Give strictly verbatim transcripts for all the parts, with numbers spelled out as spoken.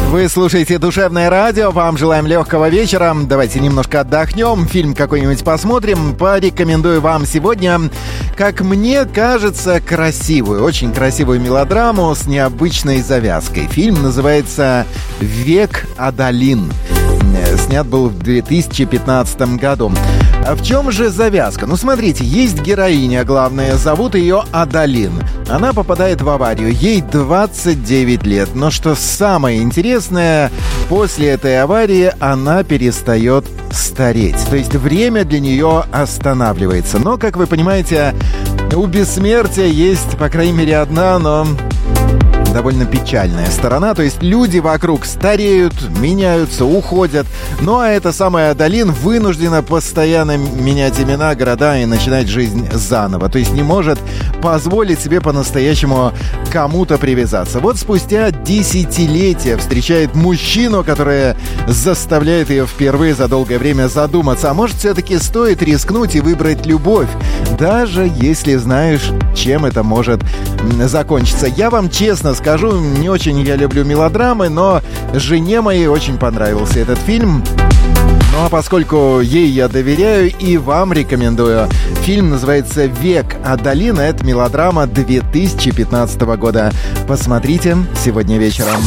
Вы слушаете «Душевное радио». Вам желаем легкого вечера. Давайте немножко отдохнем, фильм какой-нибудь посмотрим. Порекомендую вам сегодня, как мне кажется, красивую, очень красивую мелодраму с необычной завязкой. Фильм называется «Век Адалин». Снят был в две тысячи пятнадцатом году. А в чем же завязка? Ну, смотрите, есть героиня главная, зовут ее Адалин. Она попадает в аварию, ей двадцать девять лет. Но что самое интересное, после этой аварии она перестает стареть. То есть время для нее останавливается. Но, как вы понимаете, у бессмертия есть, по крайней мере, одна, но довольно печальная сторона. То есть люди вокруг стареют, меняются, уходят. Ну а эта самая Адалин вынуждена постоянно менять имена, города и начинать жизнь заново. То есть не может позволить себе по-настоящему кому-то привязаться. Вот спустя десятилетия встречает мужчину, который заставляет ее впервые за долгое время задуматься. А может, все-таки стоит рискнуть и выбрать любовь, даже если знаешь, чем это может закончиться. Я вам честно скажу, не очень я люблю мелодрамы, но жене моей очень понравился этот фильм. Ну а поскольку ей я доверяю, и вам рекомендую. Фильм называется «Век Адалин». Это мелодрама две тысячи пятнадцатого года. Посмотрите сегодня вечером.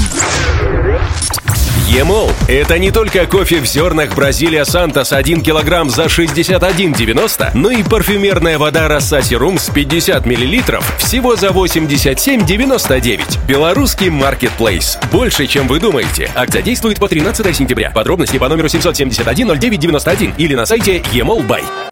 Е-молл – это не только кофе в зернах Бразилия Сантос один килограмм за шестьдесят один девяносто, но и парфюмерная вода Рассати Рум с пятьдесят миллилитров всего за восемьдесят семь девяносто девять. Белорусский маркетплейс. Больше, чем вы думаете. Акция действует по тринадцатое сентября. Подробности по номеру семь семь один ноль девять девяносто один или на сайте e-молл бай.